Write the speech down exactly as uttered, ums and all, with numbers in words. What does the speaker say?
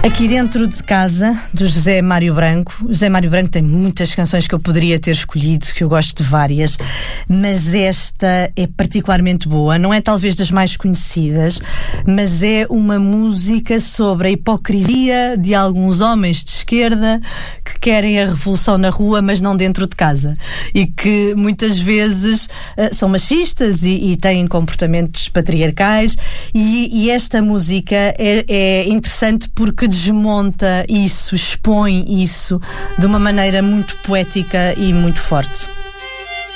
Aqui Dentro de Casa, do José Mário Branco. O José Mário Branco tem muitas canções que eu poderia ter escolhido, que eu gosto de várias, mas esta é particularmente boa. Não é talvez das mais conhecidas, mas é uma música sobre a hipocrisia de alguns homens de esquerda que querem a revolução na rua, mas não dentro de casa. E que muitas vezes uh, são machistas e, e têm comportamentos patriarcais. E, e esta música é, é interessante porque desmonta isso, expõe isso de uma maneira muito poética e muito forte.